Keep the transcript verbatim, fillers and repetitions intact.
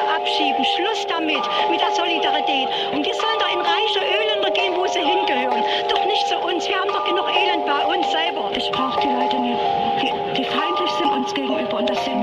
abschieben. Schluss damit, mit der Solidarität. Und die sollen da in reiche Ölländer gehen, wo sie hingehören. Doch nicht zu uns. Wir haben doch genug Elend bei uns selber. Ich brauche die Leute nicht, die, die feindlich sind uns gegenüber. Und das sind